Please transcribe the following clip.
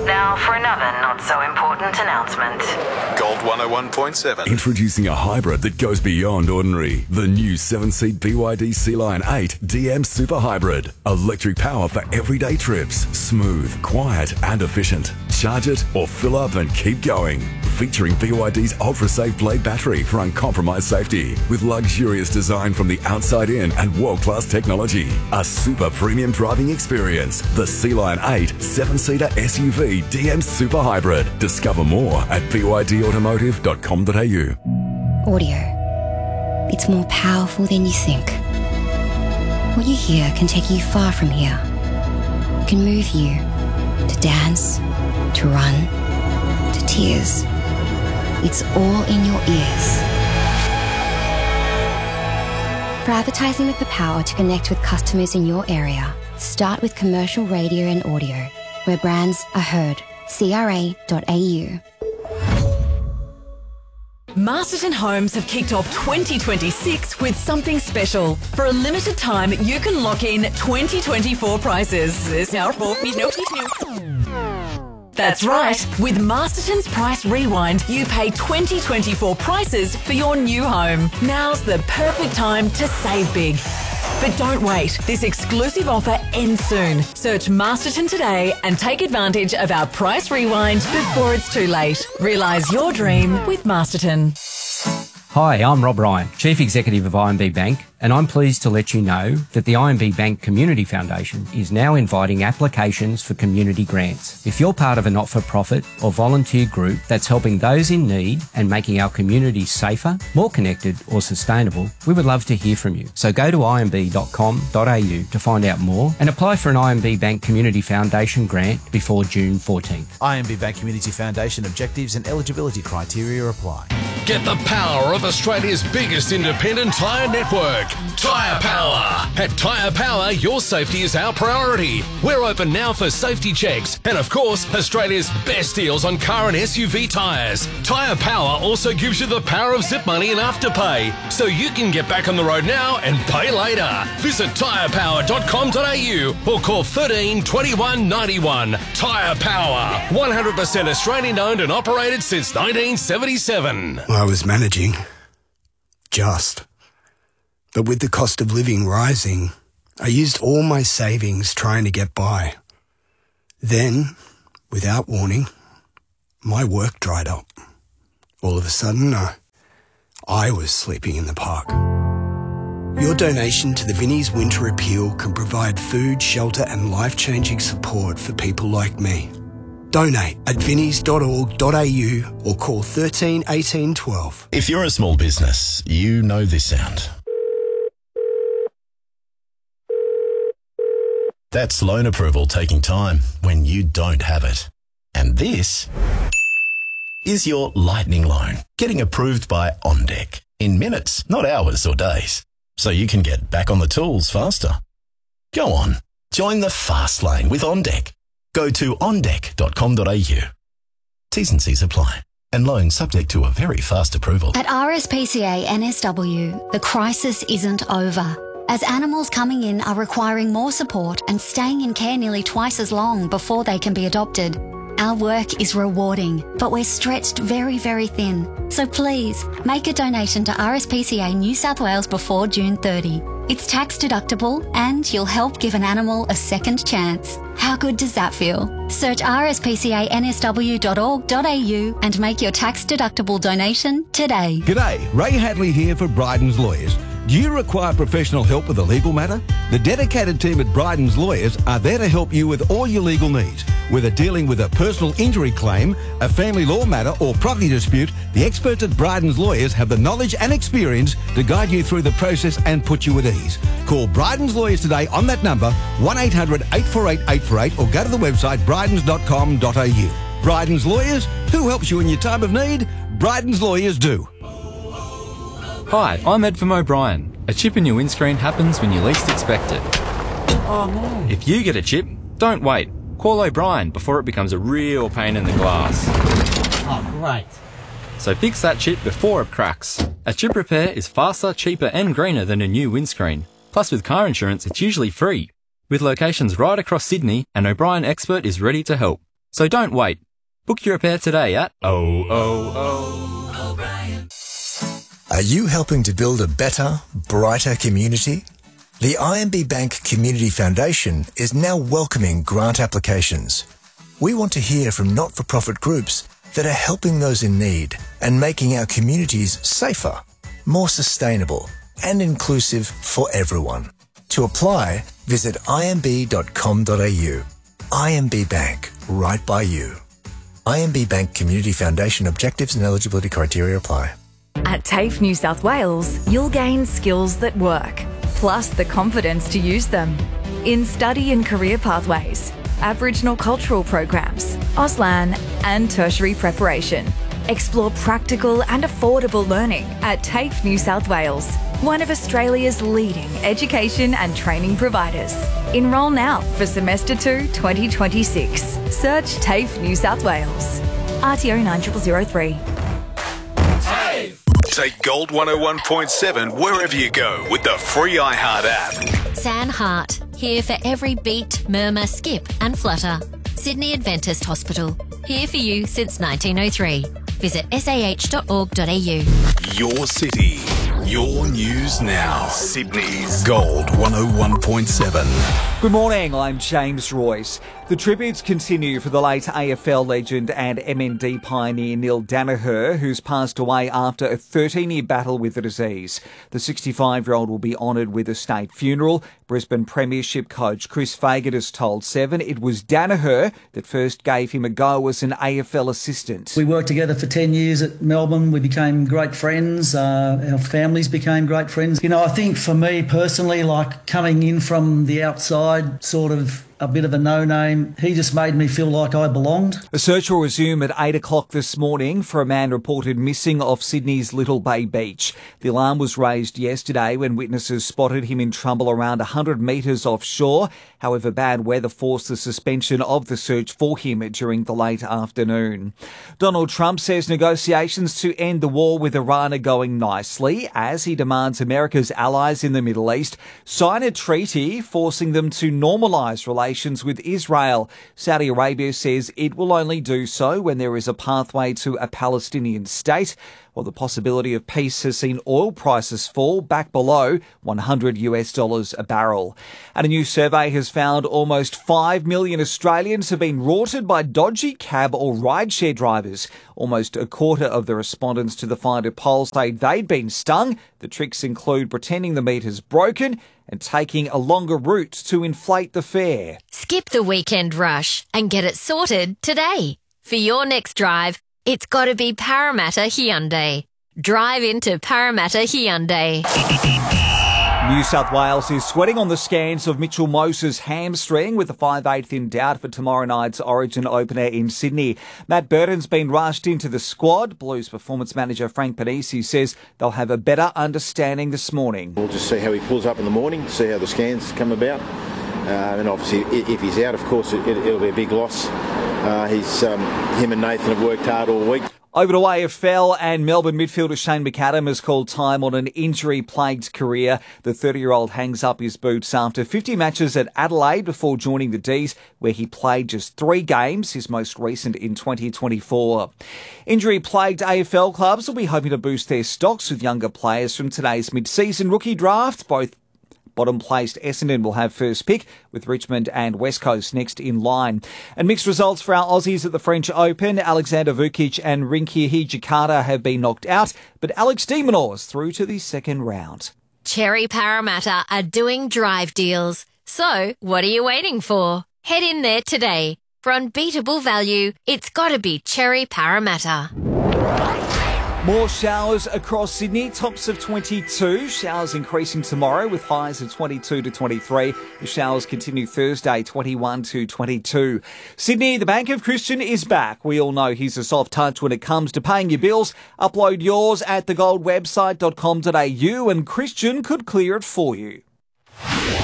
Now for another not-so-important announcement. Gold 101.7. Introducing a hybrid that goes beyond ordinary. The new 7-seat BYD Sea-Line 8 DM Super Hybrid. Electric power for everyday trips. Smooth, quiet and efficient. Charge it or fill up and keep going. Featuring BYD's ultra-safe Blade battery for uncompromised safety. With luxurious design from the outside in and world-class technology. A super premium driving experience. The Sea-Line 8 7-seater SUV DM Super Hybrid. Discover more at bydautomotive.com.au. Audio. It's more powerful than you think. What you hear can take you far from here. It can move you to dance, to run, to tears. It's all in your ears. For advertising with the power to connect with customers in your area, start with commercial radio and audio, where brands are heard. CRA.au. Masterton Homes have kicked off 2026 with something special. For a limited time, you can lock in 2024 prices. That's right. With Masterton's Price Rewind, you pay 2024 prices for your new home. Now's the perfect time to save big. But don't wait. This exclusive offer ends soon. Search Masterton today and take advantage of our Price Rewind before it's too late. Realise your dream with Masterton. Hi, I'm Rob Ryan, Chief Executive of IMB Bank, and I'm pleased to let you know that the IMB Bank Community Foundation is now inviting applications for community grants. If you're part of a not-for-profit or volunteer group that's helping those in need and making our communities safer, more connected or sustainable, we would love to hear from you. So go to imb.com.au to find out more and apply for an IMB Bank Community Foundation grant before June 14th. IMB Bank Community Foundation objectives and eligibility criteria apply. Get the power of Australia's biggest independent tyre network, Tyre Power. At Tyre Power, your safety is our priority. We're open now for safety checks and, of course, Australia's best deals on car and SUV tyres. Tyre Power also gives you the power of zip money and afterpay, so you can get back on the road now and pay later. Visit tyrepower.com.au or call 13 21 91. Tyre Power, 100% Australian owned and operated since 1977. I was managing. But with the cost of living rising, I used all my savings trying to get by. Then, without warning, my work dried up. All of a sudden, I was sleeping in the park. Your donation to the Vinnie's Winter Appeal can provide food, shelter and life-changing support for people like me. Donate at vinnies.org.au or call 13 18 12. If you're a small business, you know this sound. That's loan approval taking time when you don't have it. And this is your lightning loan getting approved by OnDeck in minutes, not hours or days. So you can get back on the tools faster. Go on, join the fast lane with OnDeck. Go to ondeck.com.au. T's and C's apply. And loan subject to a very fast approval. At RSPCA NSW, the crisis isn't over, as animals coming in are requiring more support and staying in care nearly twice as long before they can be adopted. Our work is rewarding, but we're stretched very, very thin. So please, make a donation to RSPCA New South Wales before June 30. It's tax deductible and you'll help give an animal a second chance. How good does that feel? Search rspcansw.org.au and make your tax deductible donation today. G'day, Ray Hadley here for Bryden's Lawyers. Do you require professional help with a legal matter? The dedicated team at Bryden's Lawyers are there to help you with all your legal needs. Whether dealing with a personal injury claim, a family law matter or property dispute, the experts at Bryden's Lawyers have the knowledge and experience to guide you through the process and put you at ease. Call Bryden's Lawyers today on that number, 1800 848 848, or go to the website brydens.com.au. Bryden's Lawyers, who helps you in your time of need? Bryden's Lawyers do. Hi, I'm Ed from O'Brien. A chip in your windscreen happens when you least expect it. Oh no. If you get a chip, don't wait. Call O'Brien before it becomes a real pain in the glass. Oh, great. So fix that chip before it cracks. A chip repair is faster, cheaper and greener than a new windscreen. Plus with car insurance, it's usually free. With locations right across Sydney, an O'Brien expert is ready to help. So don't wait. Book your repair today at Are you helping to build a better, brighter community? The IMB Bank Community Foundation is now welcoming grant applications. We want to hear from not-for-profit groups that are helping those in need and making our communities safer, more sustainable and inclusive for everyone. To apply, visit imb.com.au. IMB Bank, right by you. IMB Bank Community Foundation objectives and eligibility criteria apply. At TAFE New South Wales, you'll gain skills that work, plus the confidence to use them. In study and career pathways, Aboriginal cultural programs, Auslan and tertiary preparation. Explore practical and affordable learning at TAFE New South Wales, one of Australia's leading education and training providers. Enrol now for Semester 2 2026. Search TAFE New South Wales. RTO 9003. Take Gold 101.7 wherever you go with the free iHeart app. San Hart, here for every beat, murmur, skip and flutter. Sydney Adventist Hospital, here for you since 1903. Visit sah.org.au. Your city, your news now. Sydney's Gold 101.7. Good morning, I'm James Royce. The tributes continue for the late AFL legend and MND pioneer Neil Danaher, who's passed away after a 13-year battle with the disease. The 65-year-old will be honoured with a state funeral. Brisbane Premiership coach Chris Fagan has told Seven it was Danaher that first gave him a go as an AFL assistant. We worked together for 10 years at Melbourne. We became great friends. Our families became great friends. You know, I think for me personally, like coming in from the outside, sort of a bit of a no-name, he just made me feel like I belonged. A search will resume at 8 o'clock this morning for a man reported missing off Sydney's Little Bay Beach. The alarm was raised yesterday when witnesses spotted him in trouble around 100 metres offshore. However, bad weather forced the suspension of the search for him during the late afternoon. Donald Trump says negotiations to end the war with Iran are going nicely as he demands America's allies in the Middle East sign a treaty forcing them to normalise relations with Israel. Saudi Arabia says it will only do so when there is a pathway to a Palestinian state, while the possibility of peace has seen oil prices fall back below $100 a barrel. And a new survey has found almost 5 million Australians have been rorted by dodgy cab or rideshare drivers. Almost a quarter of the respondents to the Finder poll say they'd been stung. The tricks include pretending the meter's broken and taking a longer route to inflate the fare. Skip the weekend rush and get it sorted today. For your next drive, it's got to be Parramatta Hyundai. Drive into Parramatta Hyundai. New South Wales is sweating on the scans of Mitchell Moses' hamstring with the 5/8 in doubt for tomorrow night's Origin opener in Sydney. Matt Burton's been rushed into the squad. Blues performance manager Frank Panisi says they'll have a better understanding this morning. We'll just see how he pulls up in the morning, see how the scans come about. And obviously, if he's out, of course, it'll be a big loss. Him and Nathan have worked hard all week. Over to AFL, and Melbourne midfielder Shane McAdam has called time on an injury-plagued career. The 30-year-old hangs up his boots after 50 matches at Adelaide before joining the D's, where he played just 3 games, his most recent in 2024. Injury-plagued AFL clubs will be hoping to boost their stocks with younger players from today's mid-season rookie draft. Both bottom-placed Essendon will have first pick, with Richmond and West Coast next in line. And mixed results for our Aussies at the French Open. Alexander Vukic and Rinky Hijikata have been knocked out, but Alex de Minaur's through to the second round. Cherry Parramatta are doing drive deals. So, what are you waiting for? Head in there today. For unbeatable value, it's got to be Cherry Parramatta. More showers across Sydney, tops of 22. Showers increasing tomorrow with highs of 22 to 23. The showers continue Thursday, 21 to 22. Sydney, the Bank of Christian is back. We all know he's a soft touch when it comes to paying your bills. Upload yours at thegoldwebsite.com.au and Christian could clear it for you.